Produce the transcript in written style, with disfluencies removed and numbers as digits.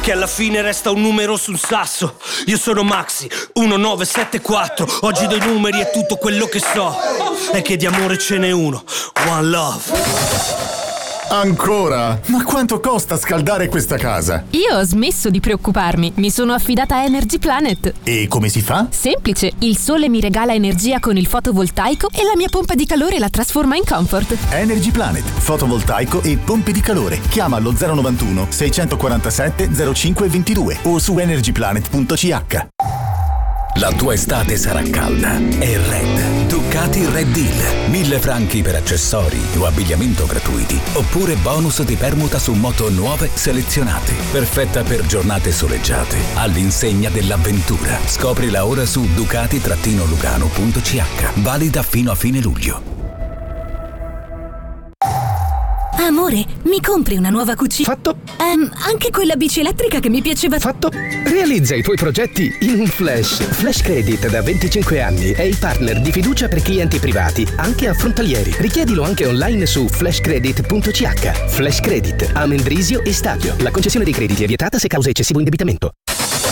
che alla fine resta un numero su un sasso. Io sono Maxi, 1974. Oggi dei numeri è tutto quello che so. È che di amore ce n'è uno, one love. Ancora? Ma quanto costa scaldare questa casa? Io ho smesso di preoccuparmi, mi sono affidata a Energy Planet. E come si fa? Semplice, il sole mi regala energia con il fotovoltaico e la mia pompa di calore la trasforma in comfort. Energy Planet, fotovoltaico e pompe di calore. Chiama allo 091 647 0522 o su energyplanet.ch. La tua estate sarà calda e Red. Ducati Red Deal. 1.000 franchi per accessori o abbigliamento gratuiti. Oppure bonus di permuta su moto nuove selezionate. Perfetta per giornate soleggiate. All'insegna dell'avventura. Scoprila ora su ducati-lugano.ch. Valida fino a fine luglio. Amore, mi compri una nuova cucina? Fatto. Anche quella bici elettrica che mi piaceva. Fatto. Realizza i tuoi progetti in un flash. Flash Credit da 25 anni è il partner di fiducia per clienti privati, anche affrontalieri. Richiedilo anche online su flashcredit.ch. Flash Credit, Amendrisio e Stadio. La concessione dei crediti è vietata se causa eccessivo indebitamento.